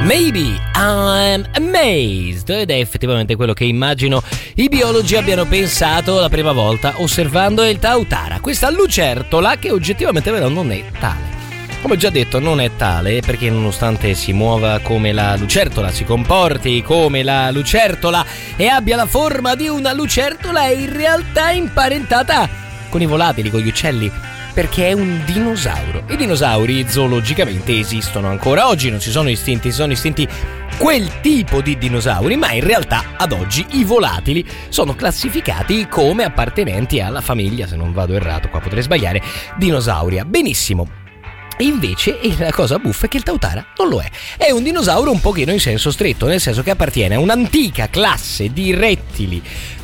Maybe I'm amazed, ed è effettivamente quello che immagino i biologi abbiano pensato la prima volta osservando il Tautara, questa lucertola che oggettivamente però non è tale. Come già detto, non è tale perché nonostante si muova come la lucertola, si comporti come la lucertola e abbia la forma di una lucertola, è in realtà imparentata con i volatili, con gli uccelli, perché è un dinosauro. I dinosauri zoologicamente esistono ancora oggi, non si sono estinti, si sono estinti quel tipo di dinosauri, ma in realtà ad oggi i volatili sono classificati come appartenenti alla famiglia, se non vado errato, qua potrei sbagliare, Dinosauria. Benissimo. Invece la cosa buffa è che il Tautara non lo è. È un dinosauro un pochino in senso stretto, nel senso che appartiene a un'antica classe di rettili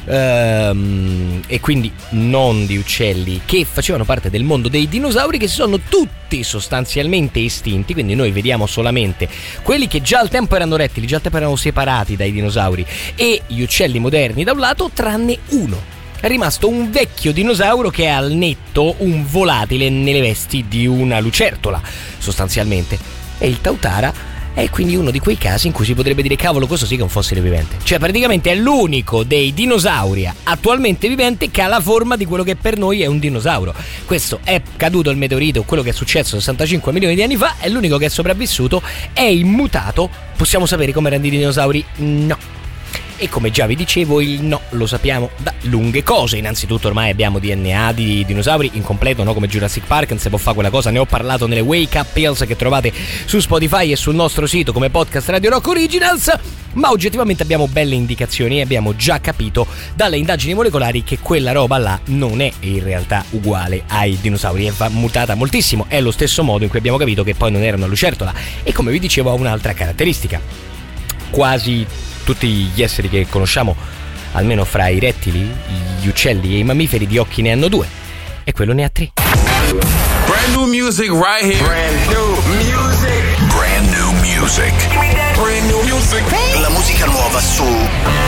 e quindi non di uccelli che facevano parte del mondo dei dinosauri, che si sono tutti sostanzialmente estinti. Quindi noi vediamo solamente quelli che già al tempo erano rettili, già al tempo erano separati dai dinosauri, e gli uccelli moderni da un lato, tranne uno. È rimasto un vecchio dinosauro che è al netto un volatile nelle vesti di una lucertola, sostanzialmente. E il Tautara è quindi uno di quei casi in cui si potrebbe dire: cavolo, questo sì che è un fossile vivente. Cioè praticamente è l'unico dei dinosauri attualmente vivente che ha la forma di quello che per noi è un dinosauro. Questo è caduto il meteorite, quello che è successo 65 milioni di anni fa, è l'unico che è sopravvissuto, è immutato. Possiamo sapere come erano i dinosauri? No. E come già vi dicevo, il no lo sappiamo da lunghe cose. Innanzitutto ormai abbiamo DNA di dinosauri incompleto, no? Come Jurassic Park, non si può fare quella cosa. Ne ho parlato nelle Wake Up Pills che trovate su Spotify e sul nostro sito come podcast Radio Rock Originals. Ma oggettivamente abbiamo belle indicazioni e abbiamo già capito dalle indagini molecolari che quella roba là non è in realtà uguale ai dinosauri, è mutata moltissimo. È lo stesso modo in cui abbiamo capito che poi non era una lucertola. E come vi dicevo ha un'altra caratteristica: quasi tutti gli esseri che conosciamo, almeno fra i rettili, gli uccelli e i mammiferi, di occhi ne hanno due, e quello ne ha tre. Brand new music right here. Brand new music. Brand new music. Brand new music. La musica nuova su